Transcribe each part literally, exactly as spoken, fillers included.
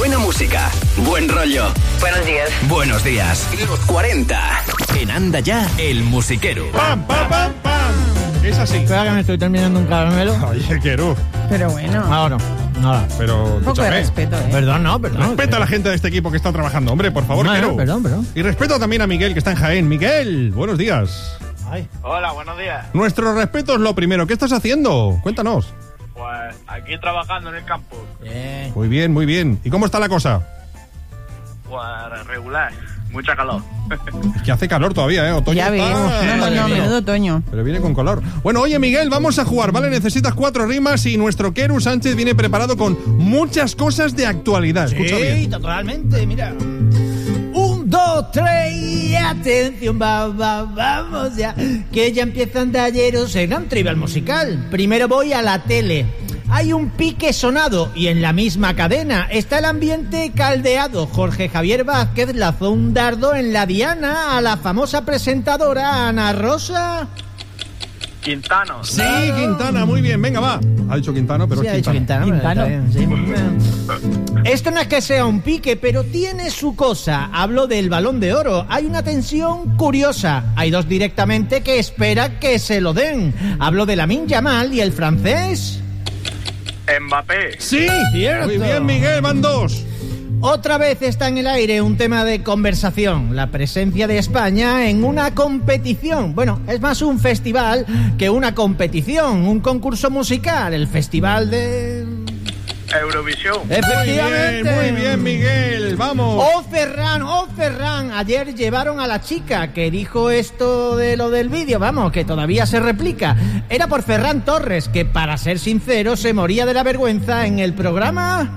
Buena música, buen rollo. Buenos días. Buenos días. Los cuarenta. En Anda Ya, el musiquero. ¡Pam, pam, pam, pam! Es así. Espera que me estoy terminando un caramelo. Oye, quiero. Pero bueno. Ahora, nada. Pero, Un poco de escúchame. respeto, ¿eh? Perdón, no, perdón. Respeta a la gente de este equipo que está trabajando. Hombre, por favor, No, no, quiero. perdón, perdón. Y respeto también a Miguel, que está en Jaén. Miguel, buenos días. Ay. Hola, buenos días. Nuestro respeto es lo primero. ¿Qué estás haciendo? Cuéntanos. Pues aquí trabajando en el campo. Bien. Muy bien, muy bien. ¿Y cómo está la cosa? Pues regular, mucha calor. Es que hace calor todavía, ¿eh? Otoño Ya está- vemos. Madre Otoño, mía. menudo otoño. Pero viene con color. Bueno, oye, Miguel, vamos a jugar, ¿vale? Necesitas cuatro rimas y nuestro Keru Sánchez viene preparado con muchas cosas de actualidad. Escucha Sí, bien. totalmente, mira. Un, dos, tres y atención, va, va, vamos ya. Que ya empiezan de ayeros el gran trivial musical. Primero voy a la tele. Hay un pique sonado y en la misma cadena está el ambiente caldeado. Jorge Javier Vázquez lanzó un dardo en la diana a la famosa presentadora Ana Rosa. Quintano. Sí, Quintana, muy bien. Venga, va. Ha dicho Quintano, pero Sí, es ha dicho Quintana. Quintana. Quintano. Está bien, sí. Esto no es que sea un pique, pero tiene su cosa. Hablo del Balón de Oro. Hay una tensión curiosa. Hay dos directamente que espera que se lo den. Hablo de Lamine Yamal y el francés. Mbappé. Sí, Cierto. muy bien, Miguel, van dos. Otra vez está en el aire un tema de conversación, la presencia de España en una competición. Bueno, es más un festival que una competición, un concurso musical, el festival de... Eurovisión. Efectivamente. Muy bien, muy bien, Miguel, vamos. ¡Oh, Ferran! ¡Oh, Ferran! Ayer llevaron a la chica que dijo esto de lo del vídeo, vamos, que todavía se replica. Era por Ferran Torres, que para ser sincero se moría de la vergüenza en el programa...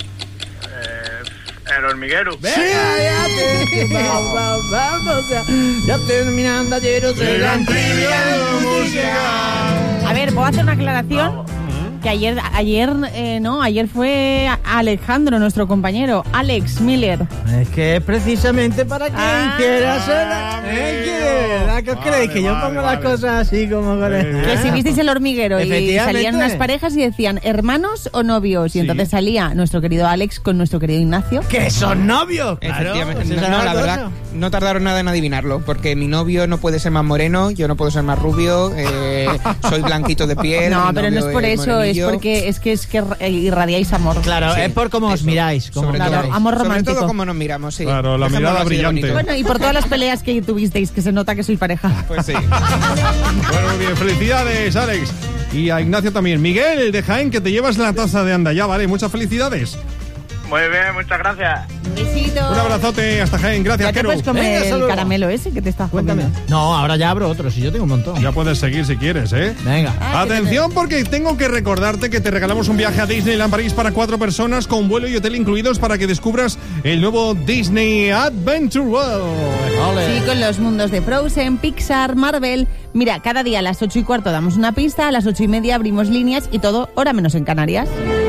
El hormiguero. Venga, ya te- vamos, vamos, vamos, ya, ya terminando ayer os el gran trivial musical. A ver, ¿puedo hacer una aclaración? Que ayer, ayer, eh, no, ayer fue Alejandro, nuestro compañero, Alex Miller. Es que precisamente para que Ah. hicieras una... ¿Eh? ¿Qué? ¿Verdad que os Vale, creéis que yo vale, pongo vale. las cosas así como con el... Que si visteis el hormiguero y Efectivamente. salían unas parejas y decían hermanos o novios, y Sí. entonces salía nuestro querido Alex con nuestro querido Ignacio. ¡Que son novios! Claro, Efectivamente. esa No, es no, la la cosa. verdad, no tardaron nada en adivinarlo, porque mi novio no puede ser más moreno, yo no puedo ser más rubio, eh, soy blanquito de piel. No, mi pero no es novio por eso, es morenillo. porque es que es que irradiáis amor. Claro, Sí, es por cómo os eso, miráis. Cómo sobre os Claro, miráis. amor Sobre romántico. todo como nos miramos, sí. Claro, la Dejémoslo mirada así de brillante. bonito. Bueno, y por todas las peleas que tuvisteis, que se nota que soy pareja. Pues sí. Bueno, muy bien, felicidades, Alex. Y a Ignacio también. Miguel, de Jaén, que te llevas la taza de Anda Ya, ¿vale? Muchas felicidades. Muy bien, muchas gracias. Un besito. Un abrazote hasta Jaén. Gracias, Ya te Keru. puedes comer Venga, hasta el luego. caramelo ese que te estás Cuéntame. comiendo. No, ahora ya abro otro, si yo tengo un montón. Ya puedes seguir si quieres, ¿eh? Venga. Atención, porque tengo que recordarte que te regalamos un viaje a Disneyland París para cuatro personas con vuelo y hotel incluidos para que descubras el nuevo Disney Adventure World. Sí, con los mundos de Frozen, Pixar, Marvel. Mira, cada día a las ocho y cuarto damos una pista, a las ocho y media abrimos líneas y todo hora menos en Canarias.